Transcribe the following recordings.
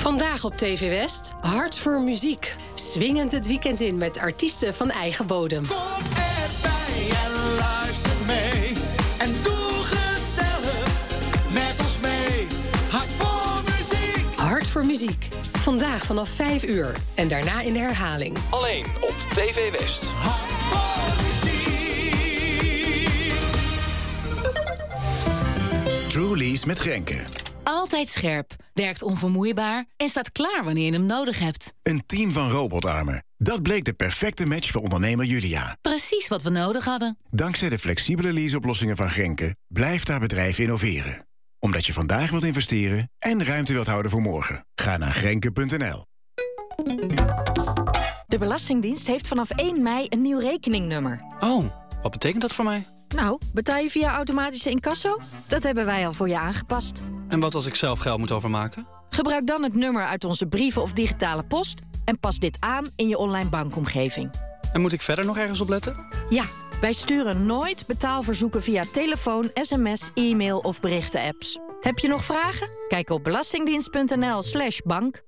Vandaag op TV West, Hart voor Muziek. Swingend het weekend in met artiesten van eigen bodem. Kom erbij en luister mee. En doe gezellig met ons mee. Hart voor Muziek. Hart voor Muziek. Vandaag vanaf 5 uur en daarna in de herhaling. Alleen op TV West. Hart voor Muziek. Truly's met Grenke. Altijd scherp, werkt onvermoeibaar en staat klaar wanneer je hem nodig hebt. Een team van robotarmen. Dat bleek de perfecte match voor ondernemer Julia. Precies wat we nodig hadden. Dankzij de flexibele leaseoplossingen van Grenke blijft haar bedrijf innoveren. Omdat je vandaag wilt investeren en ruimte wilt houden voor morgen. Ga naar grenke.nl. De Belastingdienst heeft vanaf 1 mei een nieuw rekeningnummer. Oh, wat betekent dat voor mij? Nou, betaal je via automatische incasso? Dat hebben wij al voor je aangepast. En wat als ik zelf geld moet overmaken? Gebruik dan het nummer uit onze brieven of digitale post en pas dit aan in je online bankomgeving. En moet ik verder nog ergens op letten? Ja, wij sturen nooit betaalverzoeken via telefoon, sms, e-mail of berichten-apps. Heb je nog vragen? Kijk op belastingdienst.nl/bank.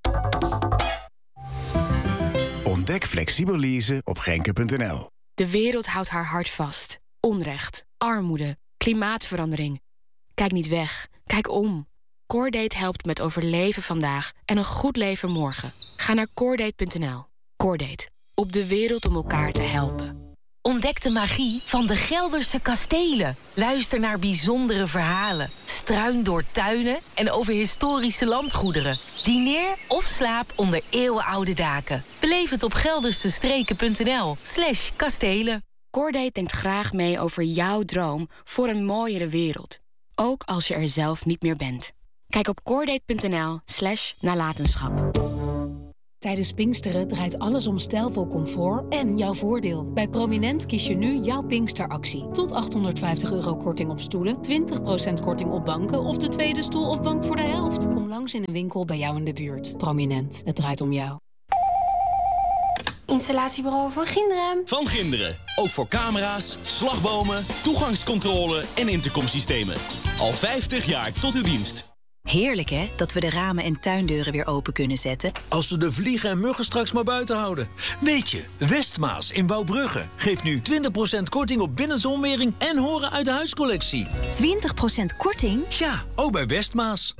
Ontdek flexibel leasen op grenke.nl. De wereld houdt haar hart vast. Onrecht, armoede, klimaatverandering. Kijk niet weg, kijk om. Coordate helpt met overleven vandaag en een goed leven morgen. Ga naar coordate.nl. Coordate, op de wereld om elkaar te helpen. Ontdek de magie van de Gelderse kastelen. Luister naar bijzondere verhalen. Struin door tuinen en over historische landgoederen. Dineer of slaap onder eeuwenoude daken. Beleef het op geldersestreken.nl/kastelen. Coordate denkt graag mee over jouw droom voor een mooiere wereld. Ook als je er zelf niet meer bent. Kijk op coordate.nl/nalatenschap. Tijdens Pinksteren draait alles om stijlvol comfort en jouw voordeel. Bij Prominent kies je nu jouw Pinksteractie. Tot €850 korting op stoelen, 20% korting op banken of de tweede stoel of bank voor de helft. Kom langs in een winkel bij jou in de buurt. Prominent, het draait om jou. Installatiebureau Van Ginderen. Van Ginderen. Ook voor camera's, slagbomen, toegangscontrole en intercomsystemen. Al 50 jaar tot uw dienst. Heerlijk hè, dat we de ramen en tuindeuren weer open kunnen zetten. Als we de vliegen en muggen straks maar buiten houden. Weet je, Westmaas in Wouwbrugge geeft nu 20% korting op binnenzonwering en horen uit de huiscollectie. 20% korting? Ja, ook bij Westmaas.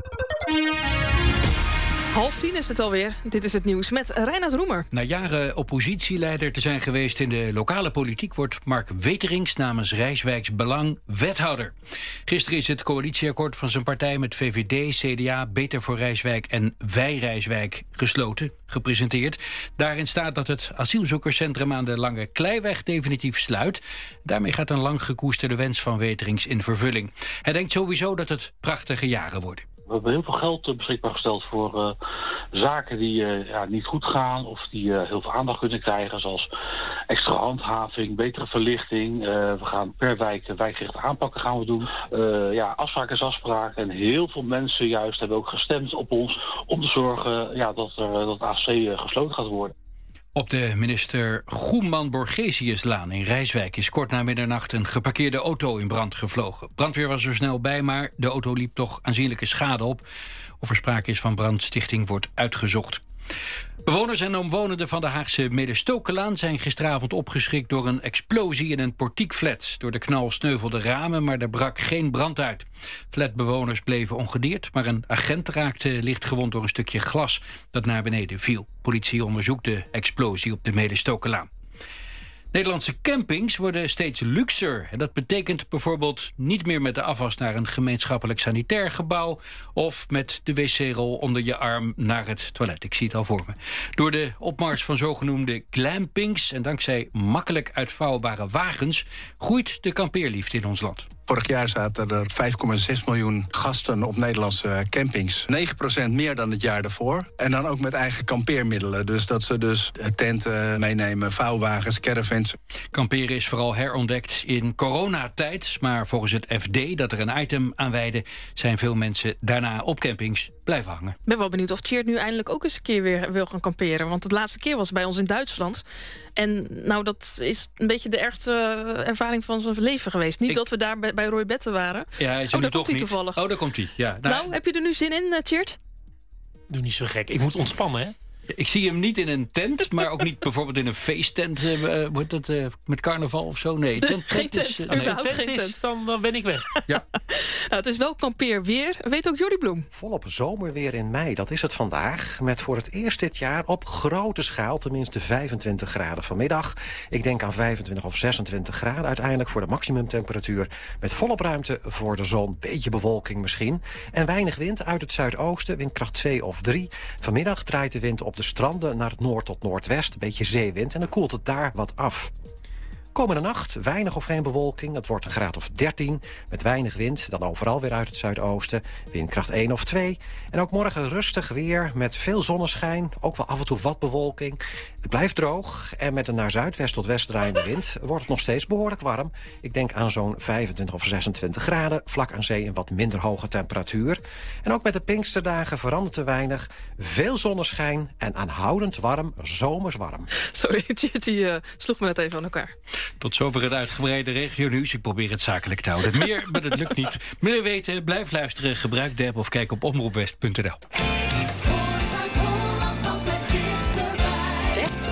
9:30 is het alweer. Dit is het nieuws met Reinoud Roemer. Na jaren oppositieleider te zijn geweest in de lokale politiek wordt Mark Weterings namens Rijswijks Belang wethouder. Gisteren is het coalitieakkoord van zijn partij met VVD, CDA, Beter voor Rijswijk en Wij Rijswijk gepresenteerd. Daarin staat dat het asielzoekerscentrum aan de Lange Kleiweg definitief sluit. Daarmee gaat een lang gekoesterde wens van Weterings in vervulling. Hij denkt sowieso dat het prachtige jaren worden. We hebben heel veel geld beschikbaar gesteld voor zaken die niet goed gaan of die heel veel aandacht kunnen krijgen, zoals extra handhaving, betere verlichting. We gaan per wijk wijkgerichte aanpakken gaan we doen. Afspraak is afspraak en heel veel mensen juist hebben ook gestemd op ons om te zorgen dat AFC gesloten gaat worden. Op de minister Goeman-Borgesiuslaan in Rijswijk is kort na middernacht een geparkeerde auto in brand gevlogen. Brandweer was er snel bij, maar de auto liep toch aanzienlijke schade op. Of er sprake is van brandstichting wordt uitgezocht. Bewoners en omwonenden van de Haagse Medestokenlaan zijn gisteravond opgeschrikt door een explosie in een portiekflat. Door de knal sneuvelden ramen, maar er brak geen brand uit. Flatbewoners bleven ongedeerd, maar een agent raakte lichtgewond door een stukje glas dat naar beneden viel. Politie onderzoekt de explosie op de Medestokenlaan. Nederlandse campings worden steeds luxer. En dat betekent bijvoorbeeld niet meer met de afwas naar een gemeenschappelijk sanitair gebouw of met de wc-rol onder je arm naar het toilet. Ik zie het al voor me. Door de opmars van zogenoemde glampings en dankzij makkelijk uitvouwbare wagens groeit de kampeerliefde in ons land. Vorig jaar zaten er 5,6 miljoen gasten op Nederlandse campings. 9% meer dan het jaar daarvoor. En dan ook met eigen kampeermiddelen. Dus dat ze tenten meenemen, vouwwagens, caravans. Kamperen is vooral herontdekt in coronatijd. Maar volgens het FD, dat er een item aan wijde, zijn veel mensen daarna op campings blijven hangen. Ik ben wel benieuwd of Tjeerd nu eindelijk ook eens een keer weer wil gaan kamperen. Want de laatste keer was bij ons in Duitsland. En nou, dat is een beetje de ergste ervaring van zijn leven geweest. Niet dat we daar bij Roy Betten waren. Ja, hij is er nu daar toch komt hij niet. toevallig. Oh, daar komt hij. Ja, nou, heb je er nu zin in, Tjeerd? Doe niet zo gek. Ik moet ontspannen, hè? Ik zie hem niet in een tent, maar ook niet bijvoorbeeld in een feesttent. Wordt dat met carnaval of zo? Nee, geen tent. Als het een tent is, dan ben ik weg. Ja. Het is wel kampeerweer. Weet ook Jordi Bloem. Volop zomerweer in mei, dat is het vandaag. Met voor het eerst dit jaar op grote schaal tenminste 25 graden vanmiddag. Ik denk aan 25 of 26 graden uiteindelijk voor de maximumtemperatuur. Met volop ruimte voor de zon, beetje bewolking misschien. En weinig wind uit het zuidoosten, windkracht 2 of 3. Vanmiddag draait de wind op de stranden naar het noord tot noordwest. Een beetje zeewind en dan koelt het daar wat af. Komende nacht weinig of geen bewolking. Het wordt een graad of 13 met weinig wind. Dan overal weer uit het zuidoosten. Windkracht 1 of 2. En ook morgen rustig weer met veel zonneschijn. Ook wel af en toe wat bewolking. Het blijft droog. En met een naar zuidwest tot west draaiende wind wordt het nog steeds behoorlijk warm. Ik denk aan zo'n 25 of 26 graden. Vlak aan zee een wat minder hoge temperatuur. En ook met de Pinksterdagen verandert er weinig. Veel zonneschijn en aanhoudend warm, zomers warm. Sorry, die sloeg me net even aan elkaar. Tot zover het uitgebreide regionieuws. Ik probeer het zakelijk te houden. Meer, maar dat lukt niet. Meer weten, blijf luisteren, gebruik de app of kijk op omroepwest.nl.